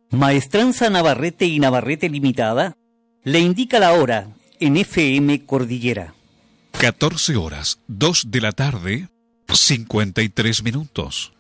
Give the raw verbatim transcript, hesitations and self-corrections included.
Maestranza Navarrete y Navarrete Limitada le indica la hora en F M Cordillera. catorce horas, dos de la tarde, cincuenta y tres minutos.